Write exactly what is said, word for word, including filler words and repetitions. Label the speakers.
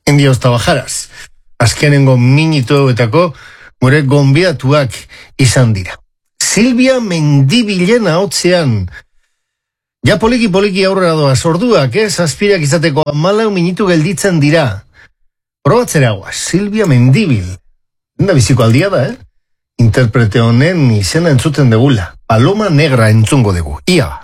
Speaker 1: India Ostabajaraz. Azkenengo minutu hauetako gure gonbidatuak izan dira. Silvia Mendibilen ahotzean. Ja poliki-poliki aurrera doaz orduak, ez? Azpirak izateko hamalau minutu gelditzen dira. Probatzera guaz, Silvia Mendibil. Enda biziko aldia da, eh? Interprete honen izena entzuten degula. Paloma Negra entzungo dugu. Ia!